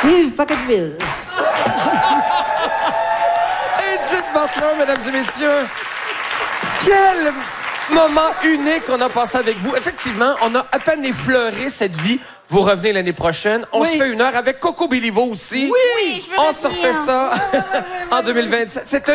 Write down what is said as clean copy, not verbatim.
Vive Pocketville! Edith Butler, mesdames et messieurs. Quel moment unique on a passé avec vous. Effectivement, on a à peine effleuré cette vie. Vous revenez l'année prochaine. On se fait une heure avec Coco Béliveau aussi. Oui, je veux On se refait revenir. ça en 2027. C'est